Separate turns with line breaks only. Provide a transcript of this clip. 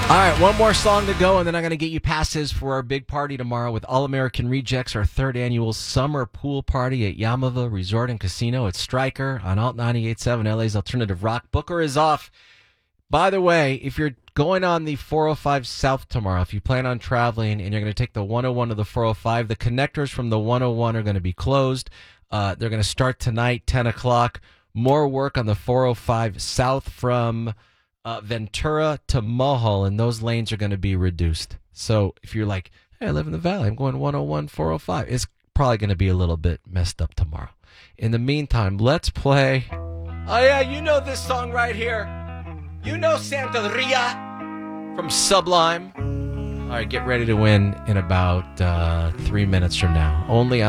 All right, one more song to go, and then I'm going to get you passes for our big party tomorrow with All American Rejects, our third annual summer pool party at Yamava Resort and Casino at Stryker on Alt 98.7, LA's Alternative Rock. Booker is off. By the way, if you're going on the 405 South tomorrow, if you plan on traveling and you're going to take the 101 to the 405, the connectors from the 101 are going to be closed. They're going to start tonight, 10 o'clock. More work on the 405 South from Ventura to Mulhall, and those lanes are going to be reduced. So if you're like, hey, I live in the Valley, I'm going 101, 405, it's probably going to be a little bit messed up tomorrow. In the meantime, let's play. Oh, yeah, you know this song right here. You know Santa Ria from Sublime. All right, get ready to win in about 3 minutes from now. Only on